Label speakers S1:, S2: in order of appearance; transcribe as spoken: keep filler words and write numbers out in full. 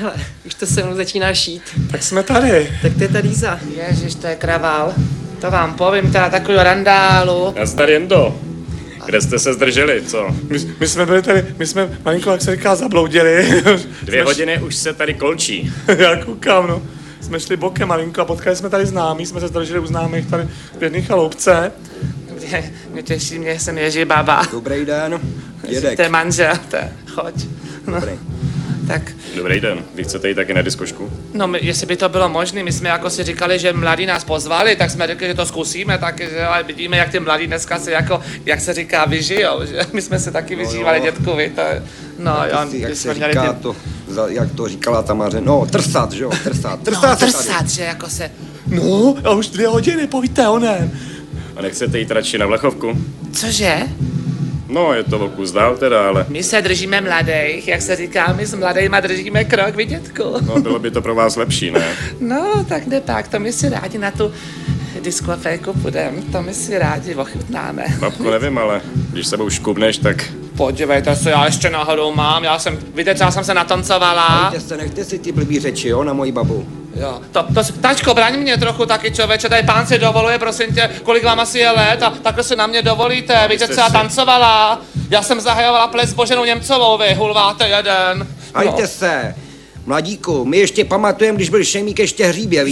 S1: Hele, už to se mnou začíná šít.
S2: Tak jsme tady.
S1: Tak to je ta Líza. Ježiš, to je kravál. To vám povím, teda takový randálu.
S3: Nazdar, Jendo. Kde jste se zdrželi, co?
S2: My, my jsme byli tady, my jsme, malinko, jak se říká, zabloudili.
S3: Dvě hodiny už se tady kolčí.
S2: Já koukám, no. Jsme šli bokem malinko a potkali jsme tady známí, jsme se zdrželi u známých tady v jedné chaloupce.
S1: Mě, mě těší, mě jsem Ježí baba.
S4: Dobrý den, dědek.
S1: To je manžel, to je, choď. No.
S4: Dobrý.
S1: Tak,
S3: Dobrý den, vy chcete jít taky na diskošku?
S1: no my, jestli by to bylo možné, my jsme jako si říkali, že mladí nás pozvali, tak jsme řekli, že to zkusíme, tak že, ale vidíme, jak ty mladí dneska se jako, jak se říká, vyžijou, že my jsme se taky vyžívali,
S4: jo.
S1: dětkovi, to je, no jo,
S4: Ty, jak
S1: když
S4: se
S1: jsme měli
S4: říká
S1: ty,
S4: to, za, jak to říkala ta Maře, no, trsat, že jo, trsat,
S1: no,
S4: trsat se tady.
S1: trsat, že jako se,
S2: No, a už dvě hodiny, povíte onem.
S3: A nechcete jít radši na Vlechovku?
S1: cože?
S3: No, je to o kus dál teda, ale
S1: My se držíme mladých, jak se říká, my s mladejma držíme krok, vidětku.
S3: no, bylo by to pro vás lepší, ne?
S1: No, tak ne pak, to my si rádi na tu diskoféku půjdem, to my si rádi ochutnáme.
S3: Babko, nevím, ale když sebou škubneš, tak
S1: Podívejte se, já ještě náhodou mám, já jsem, víte, třeba jsem se natancovala.
S4: Nechte se, nechte si ty blbý řeči, jo, na moji babu.
S1: Jo, to, to, tačko, braň mě trochu taky, člověče, tady pán si dovoluje, prosím tě, kolik vám asi je let a takhle si na mě dovolíte, víte,
S3: jste
S1: co já
S3: si-
S1: tancovala, já jsem zahajovala ples s Boženou Němcovou, vy hulváte jeden.
S4: Hajte se, mladíku, my ještě pamatujeme, když byl Šemík ještě hříbě, víš?